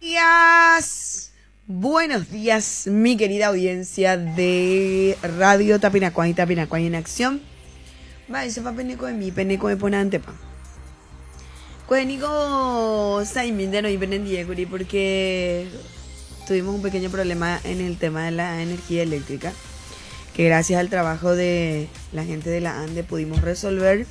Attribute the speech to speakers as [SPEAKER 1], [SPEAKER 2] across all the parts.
[SPEAKER 1] días. Buenos días, mi querida audiencia de Radio Tapinacuay y Tapinacuay en Acción. Va, eso va peneco de mi, peneco de ponante pa. Cuenico Saimindeno y Penendiecurí porque tuvimos un pequeño problema en el tema de la energía eléctrica que gracias al trabajo de la gente de la ANDE pudimos resolver.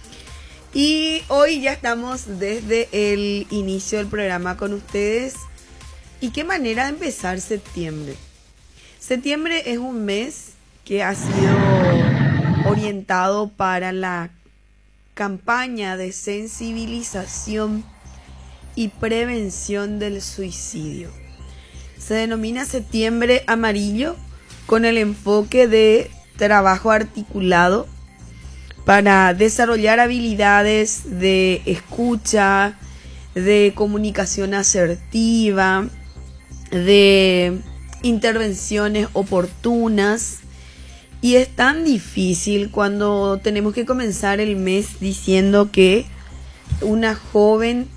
[SPEAKER 1] Y hoy ya estamos desde el inicio del programa con ustedes. ¿Y qué manera de empezar septiembre? Septiembre es un mes que ha sido orientado para la campaña de sensibilización y prevención del suicidio. Se denomina Septiembre Amarillo con el enfoque de trabajo articulado para desarrollar habilidades de escucha, de comunicación asertiva, de intervenciones oportunas. Y es tan difícil cuando tenemos que comenzar el mes diciendo que una joven,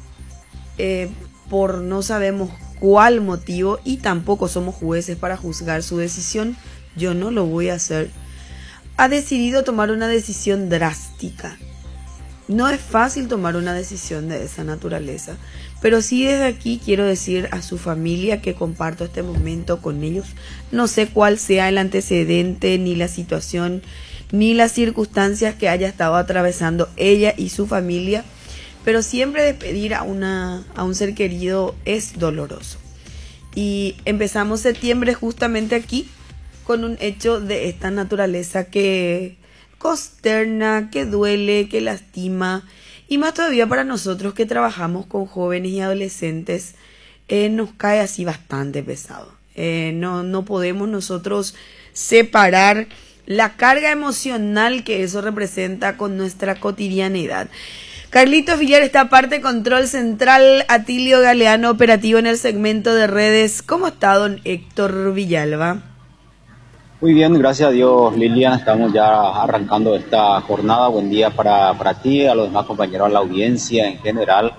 [SPEAKER 1] por no sabemos cuál motivo, y tampoco somos jueces para juzgar su decisión, yo no lo voy a hacer, ha decidido tomar una decisión drástica. No es fácil tomar una decisión de esa naturaleza, pero sí desde aquí quiero decir a su familia que comparto este momento con ellos. No sé cuál sea el antecedente, ni la situación, ni las circunstancias que haya estado atravesando ella y su familia, pero siempre despedir a un ser querido es doloroso. Y empezamos septiembre justamente aquí con un hecho de esta naturaleza que consterna, que duele, que lastima, y más todavía para nosotros que trabajamos con jóvenes y adolescentes, nos cae así bastante pesado. No podemos nosotros separar la carga emocional que eso representa con nuestra cotidianidad. Carlitos Villar está parte control central, Atilio Galeano operativo en el segmento de redes. ¿Cómo está don Héctor Villalba?
[SPEAKER 2] Muy bien, gracias a Dios, Lilian. Estamos ya arrancando esta jornada. Buen día para ti, a los demás compañeros, a la audiencia en general.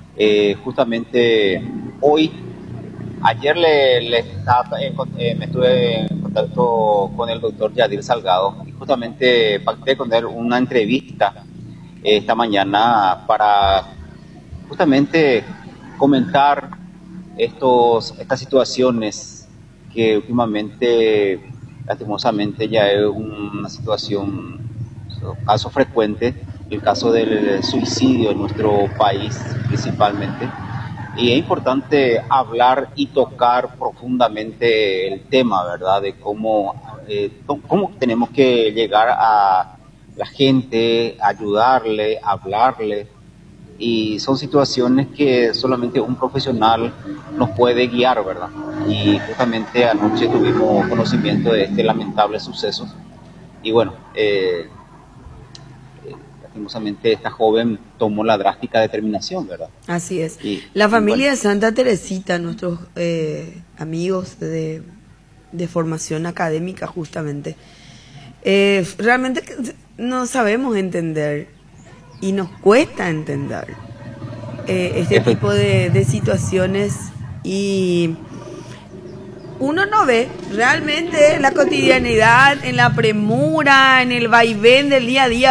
[SPEAKER 2] Justamente hoy, ayer me estuve en contacto con el doctor Yadir Salgado y justamente pacté con él una entrevista esta mañana para justamente comentar estas situaciones que últimamente, lastimosamente, ya es una situación, un caso frecuente, el caso del suicidio en nuestro país principalmente, y es importante hablar y tocar profundamente el tema, ¿verdad?, de cómo tenemos que llegar a la gente, ayudarle, hablarle, y son situaciones que solamente un profesional nos puede guiar, ¿verdad? Y justamente anoche tuvimos conocimiento de este lamentable suceso y bueno, lastimosamente esta joven tomó la drástica determinación, ¿verdad?
[SPEAKER 1] Así es. La familia de Santa Teresita, nuestros amigos de formación académica justamente, realmente no sabemos entender y nos cuesta entender este tipo de situaciones, y uno no ve realmente la cotidianidad, en la premura, en el vaivén del día a día.